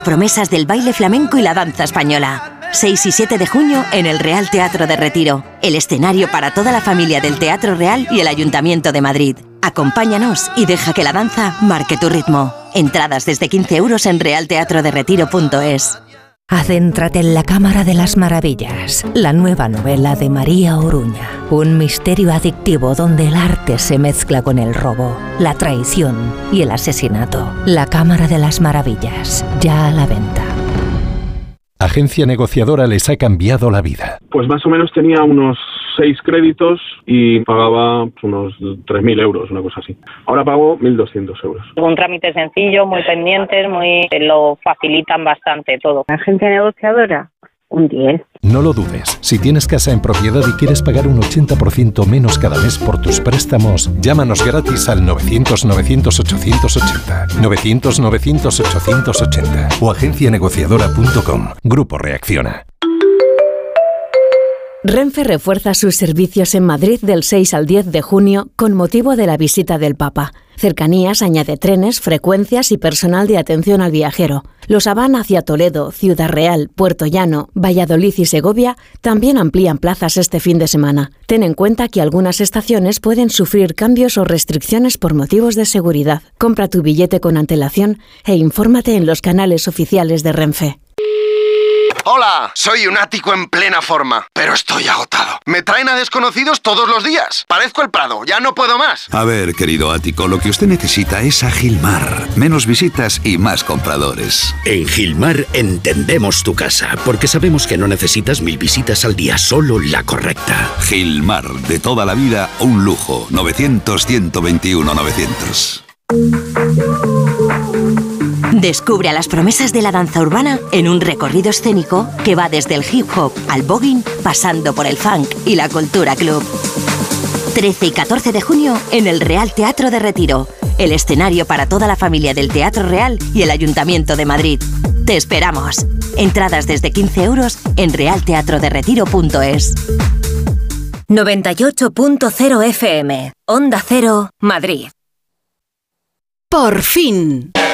Promesas del baile flamenco y la danza española. 6 y 7 de junio en el Real Teatro de Retiro, el escenario para toda la familia del Teatro Real y el Ayuntamiento de Madrid. Acompáñanos y deja que la danza marque tu ritmo. Entradas desde 15 € en realteatroderetiro.es. Adéntrate en la Cámara de las Maravillas, la nueva novela de María Oruña. Un misterio adictivo donde el arte se mezcla con el robo, la traición y el asesinato. La Cámara de las Maravillas, ya a la venta. Agencia Negociadora les ha cambiado la vida. Pues más o menos tenía unos 6 créditos y pagaba unos 3.000 euros, una cosa así. Ahora pago 1.200 euros. Un trámite sencillo, muy pendientes, lo facilitan bastante todo. Agencia Negociadora, un 10. No lo dudes. Si tienes casa en propiedad y quieres pagar un 80% menos cada mes por tus préstamos, llámanos gratis al 900-900-880. 900-900-880 o agencianegociadora.com. Grupo Reacciona. Renfe refuerza sus servicios en Madrid del 6 al 10 de junio con motivo de la visita del Papa. Cercanías añade trenes, frecuencias y personal de atención al viajero. Los Habana hacia Toledo, Ciudad Real, Puerto Llano, Valladolid y Segovia también amplían plazas este fin de semana. Ten en cuenta que algunas estaciones pueden sufrir cambios o restricciones por motivos de seguridad. Compra tu billete con antelación e infórmate en los canales oficiales de Renfe. Hola, soy un ático en plena forma, pero estoy agotado. Me traen a desconocidos todos los días. Parezco el Prado, ya no puedo más. A ver, querido ático, lo que usted necesita es a Gilmar. Menos visitas y más compradores. En Gilmar entendemos tu casa, porque sabemos que no necesitas 1000 visitas al día, solo la correcta. Gilmar, de toda la vida, un lujo. 900-121-900. Descubre a las promesas de la danza urbana en un recorrido escénico que va desde el hip hop al voguing, pasando por el funk y la cultura club. 13 y 14 de junio en el Real Teatro de Retiro, el escenario para toda la familia del Teatro Real y el Ayuntamiento de Madrid. ¡Te esperamos! Entradas desde 15 € en realteatroderetiro.es. 98.0 FM, Onda Cero, Madrid. Por fin.